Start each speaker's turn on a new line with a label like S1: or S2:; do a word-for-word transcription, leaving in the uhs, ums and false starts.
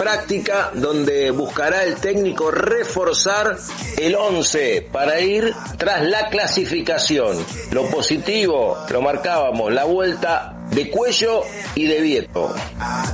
S1: práctica donde buscará el técnico reforzar el once para ir tras la clasificación. Lo positivo, lo marcábamos, la vuelta de Cuello y de Vieto.